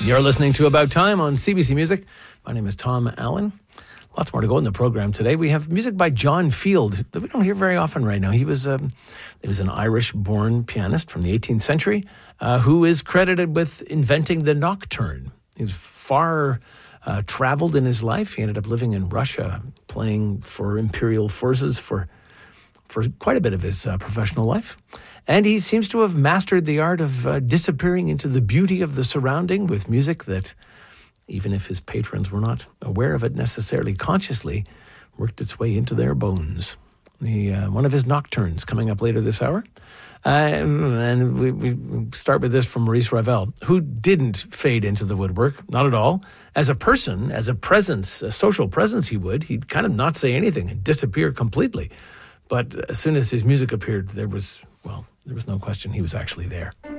You're listening to About Time on CBC Music. My name is Tom Allen. Lots more to go in the program today. We have music by John Field that we don't hear very often right now. He was an Irish-born pianist from the 18th century who is credited with inventing the nocturne. He was far traveled in his life. He ended up living in Russia, playing for imperial forces for quite a bit of his professional life. And he seems to have mastered the art of disappearing into the beauty of the surrounding with music that, even if his patrons were not aware of it necessarily consciously, worked its way into their bones. One of his nocturnes coming up later this hour. And we start with this from Maurice Ravel, who didn't fade into the woodwork, not at all. As a person, as a presence, a social presence he'd kind of not say anything and disappear completely. But as soon as his music appeared, there was no question he was actually there.